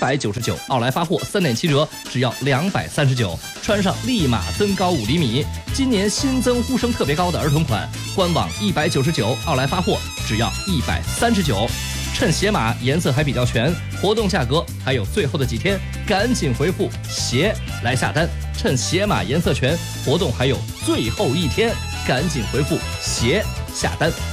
199，奥莱发货3.7折，只要239，穿上立马增高5厘米。今年新增呼声特别高的儿童款，官网199，奥莱发货只要139。趁鞋码颜色还比较全，活动价格还有最后的几天，赶紧回复鞋来下单。趁鞋码颜色全，活动还有最后一天，赶紧回复鞋下单。